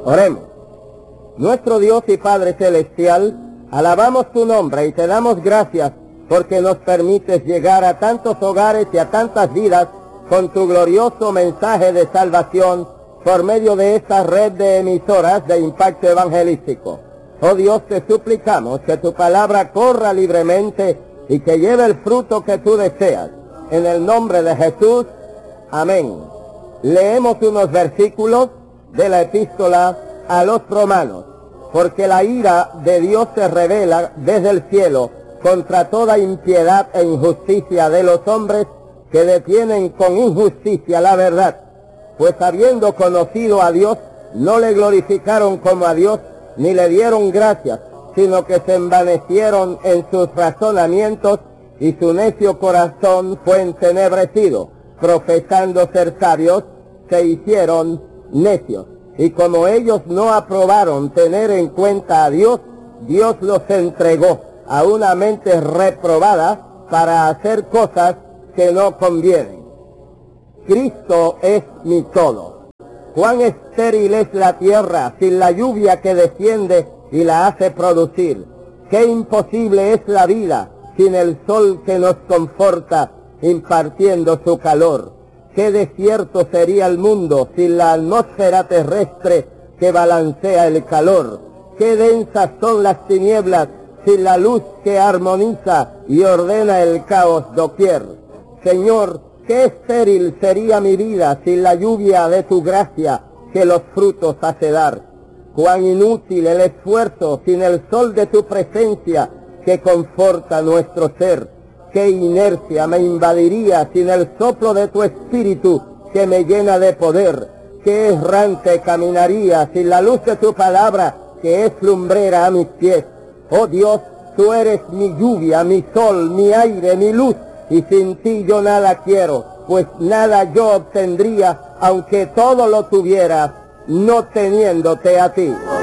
Oremos. Nuestro Dios y Padre Celestial, alabamos tu nombre y te damos gracias porque nos permites llegar a tantos hogares y a tantas vidas con tu glorioso mensaje de salvación por medio de esta red de emisoras de impacto evangelístico. Oh Dios, te suplicamos que tu palabra corra libremente y que lleve el fruto que tú deseas. En el nombre de Jesús, amén. Leemos unos versículos de la epístola a los Romanos. Porque la ira de Dios se revela desde el cielo contra toda impiedad e injusticia de los hombres que detienen con injusticia la verdad. Pues habiendo conocido a Dios, no le glorificaron como a Dios, ni le dieron gracias, sino que se envanecieron en sus razonamientos, y su necio corazón fue entenebrecido. Profesando ser sabios, se hicieron necios. Y como ellos no aprobaron tener en cuenta a Dios, Dios los entregó a una mente reprobada para hacer cosas que no convienen. Cristo es mi todo. Cuán estéril es la tierra sin la lluvia que desciende y la hace producir. Qué imposible es la vida sin el sol que nos conforta impartiendo su calor. Qué desierto sería el mundo sin la atmósfera terrestre que balancea el calor. Qué densas son las tinieblas sin la luz que armoniza y ordena el caos doquier. Señor, qué estéril sería mi vida sin la lluvia de tu gracia que los frutos hace dar. Cuán inútil el esfuerzo sin el sol de tu presencia que conforta nuestro ser. Qué inercia me invadiría sin el soplo de tu espíritu que me llena de poder. Qué errante caminaría sin la luz de tu palabra que es lumbrera a mis pies. Oh Dios, tú eres mi lluvia, mi sol, mi aire, mi luz, y sin ti yo nada quiero, pues nada yo obtendría, aunque todo lo tuviera, no teniéndote a ti.